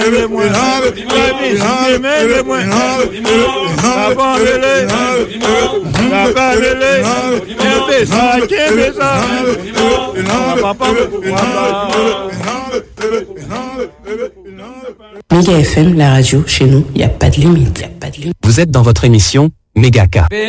Méga FM, la radio, chez nous, il n'y a pas de limite. Vous êtes dans votre émission Méga K.